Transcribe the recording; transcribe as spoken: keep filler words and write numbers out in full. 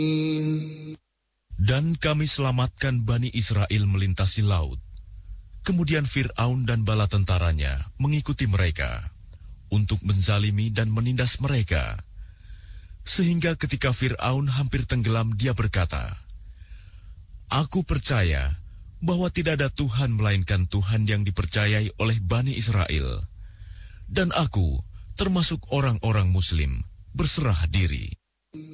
Dan kami selamatkan Bani Israel melintasi laut. Kemudian Fir'aun dan bala tentaranya mengikuti mereka untuk menzalimi dan menindas mereka. Sehingga ketika Fir'aun hampir tenggelam, dia berkata, "Aku percaya bahwa tidak ada Tuhan melainkan Tuhan yang dipercayai oleh Bani Israel. Dan aku, termasuk orang-orang Muslim, berserah diri."